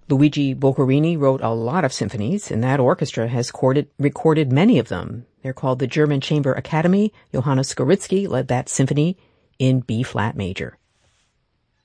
Luigi Boccherini wrote a lot of symphonies, and that orchestra has recorded many of them. They're called the German Chamber Academy. Johannes Skoritsky led that symphony in B-flat major.